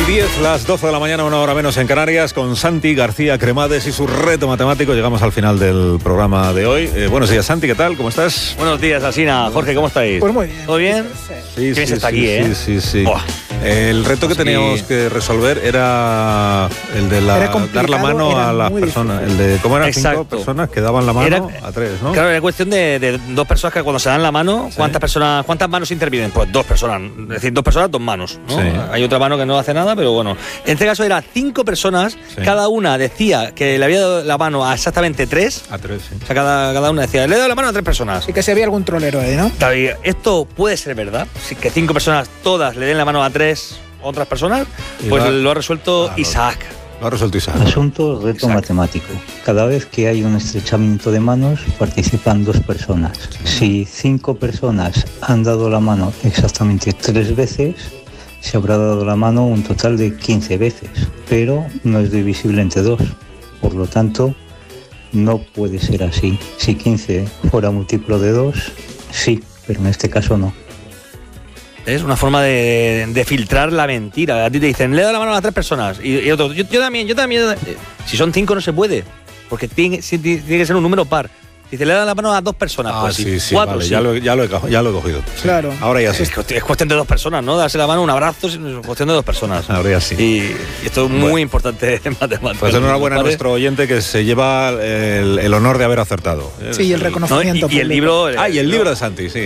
10, las 12 de la mañana, una hora menos en Canarias, con Santi García Cremades y su reto matemático. Llegamos al final del programa de hoy. Buenos días, Santi, ¿qué tal? ¿Cómo estás? Buenos días, Asina. Jorge, ¿cómo estáis? Pues muy bien. ¿Todo bien? Sí, ¿Quién está aquí, sí. Buah. El reto que teníamos que resolver era el de dar la mano a las personas. El de cómo eran 5 personas que daban la mano a 3, ¿no? Claro, era cuestión de 2 personas que cuando se dan la mano, ¿cuántas manos intervienen? Pues 2 personas. Es decir, 2 personas, 2 manos, ¿no? Sí. Hay otra mano que no hace nada, pero bueno. En este caso era 5 personas, cada una decía que le había dado la mano a exactamente 3. A 3, sí. O sea, cada una decía, le he dado la mano a 3 personas. Y que se había algún trolero ahí, ¿no? Esto puede ser verdad, que 5 personas todas le den la mano a 3 otras personas, pues lo ha resuelto Isaac. Lo ha resuelto Isaac. Asunto reto matemático. Cada vez que hay un estrechamiento de manos, participan 2 personas. Si 5 personas han dado la mano exactamente 3 veces, se habrá dado la mano un total de 15 veces, pero no es divisible entre 2. Por lo tanto, no puede ser así. Si 15 fuera múltiplo de 2, sí, pero en este caso no. Es una forma de filtrar la mentira. A ti te dicen, le he dado la mano a las 3 personas. Y otro, yo también. Si son 5 no se puede, porque tiene que ser un número par. Dice, le he dado la mano a 2 personas. Pues sí, 4, vale, sí. ya lo he cogido. Sí. Claro. Ahora ya sí. Es cuestión de 2 personas, ¿no? Darse la mano, un abrazo, es cuestión de 2 personas. Ahora ya sí. Y esto es muy importante en matemáticas. Pues enhorabuena a nuestro oyente que se lleva el honor de haber acertado. Sí, y el reconocimiento. Y el libro... Y el libro de Santi, sí.